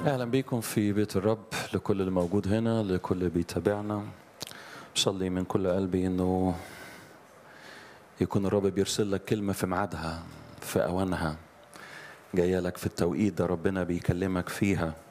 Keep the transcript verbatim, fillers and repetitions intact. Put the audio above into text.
أهلا بيكم في بيت الرب، لكل اللي موجود هنا، لكل اللي بيتابعنا. بصلي من كل قلبي إنه يكون الرب بيرسل لك كلمة في ميعادها، في أوانها، جاية لك في التوقيت ده ربنا بيكلمك فيها.